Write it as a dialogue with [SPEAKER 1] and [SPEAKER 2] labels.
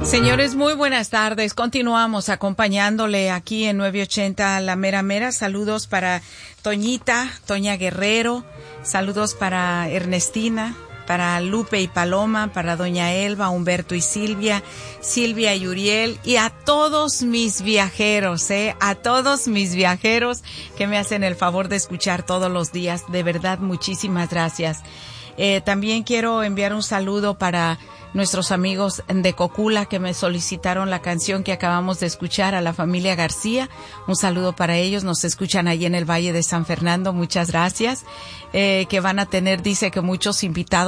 [SPEAKER 1] Señores, muy buenas tardes. Continuamos acompañándole aquí en 980 La Mera Mera. Saludos para Toña Guerrero. Saludos para Ernestina, para Lupe y Paloma, para Doña Elba, Humberto y Silvia y Uriel, y a todos mis viajeros, a todos mis viajeros que me hacen el favor de escuchar todos los días. De verdad, muchísimas gracias. También quiero enviar un saludo para nuestros amigos de Cocula que me solicitaron la canción que acabamos de escuchar, a la familia García. Un saludo para ellos, nos escuchan ahí en el Valle de San Fernando, muchas gracias. Que van a tener, dice que muchos invitados